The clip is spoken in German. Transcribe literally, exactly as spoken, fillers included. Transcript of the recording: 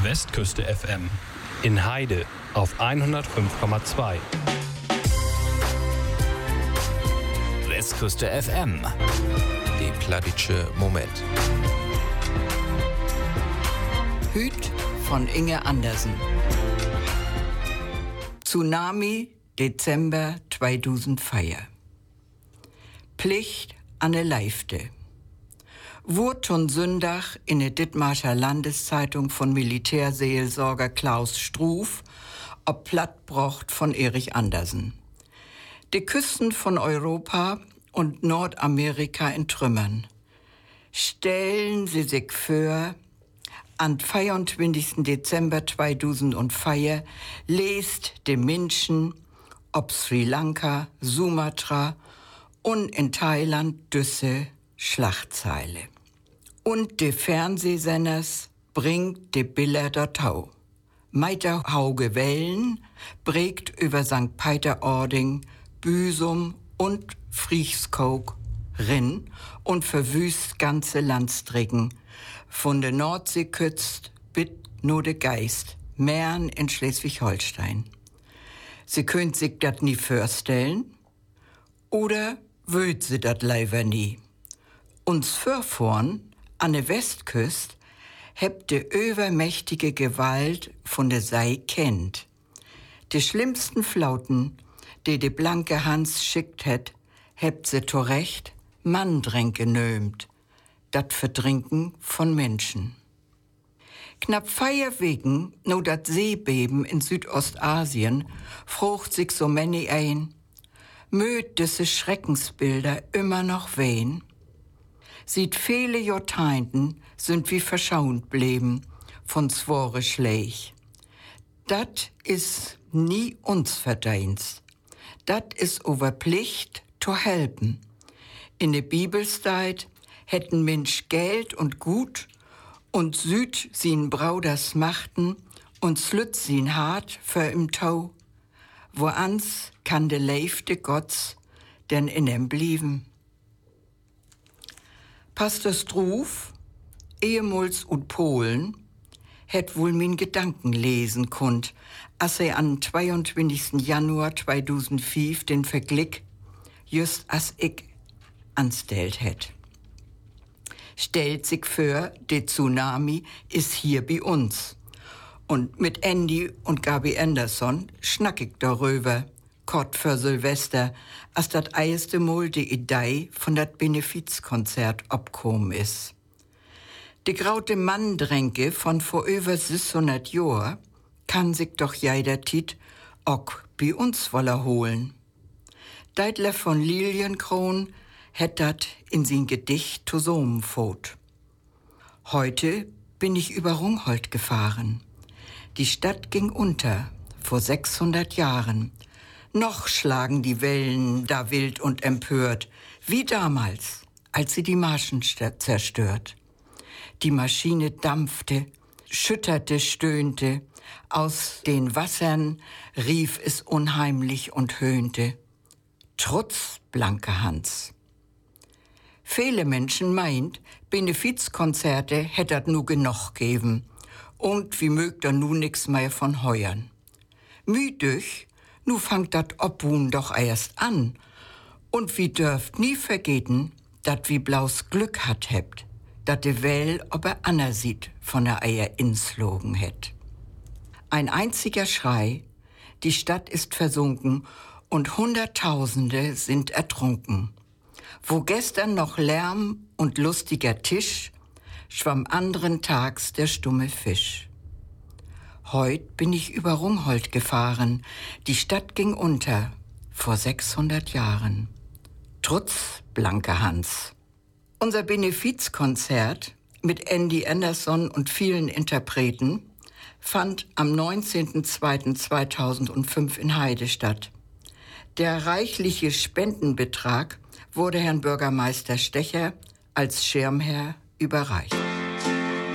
Westküste F M. In Heide auf hundertfünf Komma zwei. Westküste F M. Der plattdeutsche Moment. Hüt von Inge Andersen. Tsunami, Dezember zweitausendvier. Pflicht an ne Leifte. Wurt von Sündach in der Dithmarscher Landeszeitung von Militärseelsorger Klaus Struff ob Plattbrocht von Erich Andersen. Die Küsten von Europa und Nordamerika in Trümmern. Stellen Sie sich vor, am vierundzwanzigsten Dezember zweitausendvier lest die Menschen ob Sri Lanka, Sumatra und in Thailand düsse Schlachtzeile. Und die Fernsehsenders bringt die Bilder dort hau. Meiter Hauge Wellen prägt über Sankt Peter-Ording, Büsum und Frieskog Rinn und verwüst ganze Landstricken. Von der Nordseeküste bis nur de Geist, Mähren in Schleswig-Holstein. Sie könnt sich dat nie vorstellen, oder wöt sie dat leider nie. Uns vorvorn an der Westküste hebt de übermächtige Gewalt von der Sei kennt. Die schlimmsten Flauten, die de blanke Hans schickt het, hebt sie zurecht Manndränke nömt, dat Verdrinken von Menschen. Knapp vier Wegen no dat Seebeben in Südostasien frucht sich so many ein, möt diese Schreckensbilder immer noch wehen. Sieht viele Jahrzehnten sind wie verschaunt blieben von zwore Schleich. Dat is nie uns Verdienst. Dat is over Pflicht to helpen. In der Bibelzeit hätten Mensch Geld und Gut und Süd sin Brauders machten und slüt sin hart für im Tau. Wo ans kann de leifte Gotts denn in em blieben. Pastor Struff, ehemals und Polen, hätt wohl min Gedanken lesen konnt, als er am zweiundzwanzigsten Januar zweitausendfünf den Verglick just as ich anstellt hätt. Stellt sich vor, der Tsunami ist hier bei uns. Und mit Andy und Gabi Anderson schnack ich darüber, kort für Silvester, als das erste Mal die Idee von dat Benefizkonzert abkommen ist. Die graute Manndränke von vor über sechshundert Jahren kann sich doch jeder Tit auch bei uns wolle holen. Deitler von Lilienkron hätt dat in sein Gedicht zusammenfot. Heute bin ich über Rungholt gefahren. Die Stadt ging unter, vor sechshundert Jahren. Noch schlagen die Wellen da wild und empört, wie damals, als sie die Marschenstadt zerstört. Die Maschine dampfte, schütterte, stöhnte, aus den Wassern rief es unheimlich und höhnte. Trotz blanke Hans. Viele Menschen meint, Benefizkonzerte hättet nu genug geben. Und wie mögt er nu nix mehr von heuern. Müdüch, nu fangt dat Obwun doch erst an. Und wie dürft nie vergeten, dat wie blaus Glück hat hebt, dat de Well ob er Anna sieht von der Eier inslogen hätt. Ein einziger Schrei, die Stadt ist versunken und Hunderttausende sind ertrunken. Wo gestern noch Lärm und lustiger Tisch, schwamm anderen Tags der stumme Fisch. Heut bin ich über Rungholt gefahren, die Stadt ging unter, vor sechshundert Jahren. Trotz blanke Hans. Unser Benefizkonzert mit Andy Anderson und vielen Interpreten fand am neunzehnten zweiten zweitausendfünf in Heide statt. Der reichliche Spendenbetrag wurde Herrn Bürgermeister Stecher als Schirmherr überreicht.